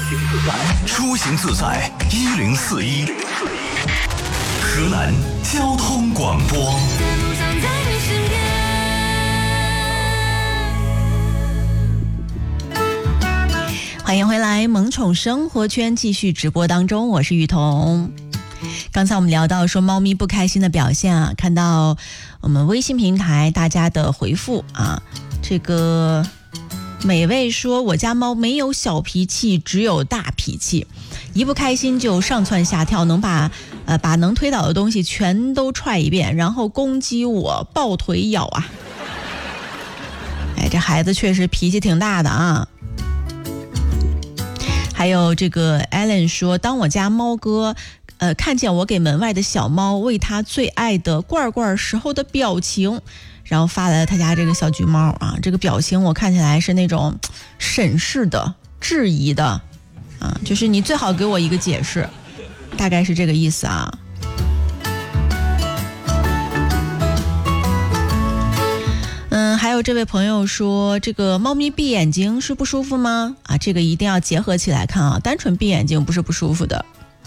出行自在1041，河南交通广播。 欢迎回来，萌宠生活圈继续直播当中，我是雨桐。刚才我们聊到说猫咪不开心的表现啊，看到我们微信平台大家的回复啊，这个美味说我家猫没有小脾气，只有大脾气，一不开心就上蹿下跳，能把能推倒的东西全都踹一遍，然后攻击我，抱腿咬啊。哎，这孩子确实脾气挺大的啊。还有这个 Allen 说，当我家猫哥看见我给门外的小猫喂它最爱的罐罐时候的表情，然后发来了他家这个小橘猫啊，这个表情我看起来是那种审视的、质疑的啊，就是你最好给我一个解释，大概是这个意思啊。还有这位朋友说，这个猫咪闭眼睛是不舒服吗？啊，这个一定要结合起来看啊，单纯闭眼睛不是不舒服的。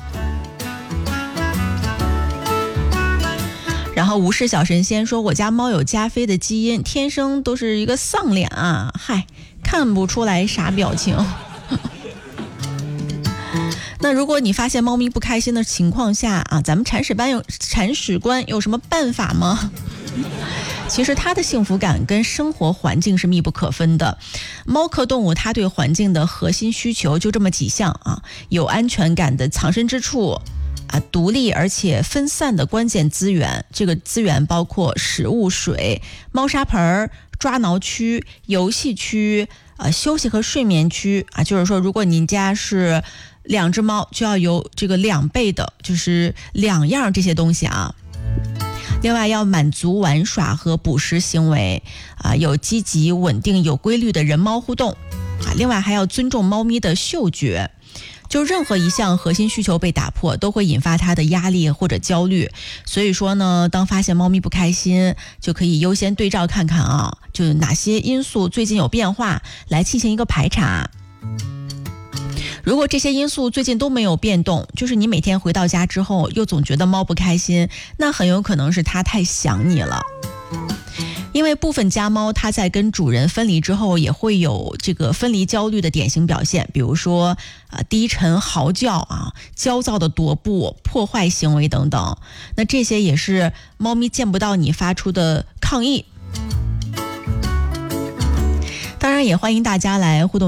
然后无视小神仙说，我家猫有加菲的基因，天生都是一个丧脸啊，嗨，看不出来啥表情。那如果你发现猫咪不开心的情况下啊，咱们铲屎官有什么办法吗？其实它的幸福感跟生活环境是密不可分的。猫科动物它对环境的核心需求就这么几项啊，有安全感的藏身之处啊，独立而且分散的关键资源，这个资源包括食物、水、猫砂盆、抓挠区、游戏区、休息和睡眠区啊，就是说如果您家是2只猫，就要有这个2倍的，就是2样这些东西啊。另外要满足玩耍和捕食行为啊，有积极稳定有规律的人猫互动啊，另外还要尊重猫咪的嗅觉，就任何一项核心需求被打破，都会引发它的压力或者焦虑。所以说呢，当发现猫咪不开心，就可以优先对照看看啊，就哪些因素最近有变化，来进行一个排查。如果这些因素最近都没有变动，就是你每天回到家之后又总觉得猫不开心，那很有可能是它太想你了。因为部分家猫它在跟主人分离之后也会有这个分离焦虑的典型表现，比如说低沉嚎叫啊、焦躁的踱步、破坏行为等等，那这些也是猫咪见不到你发出的抗议。当然也欢迎大家来互动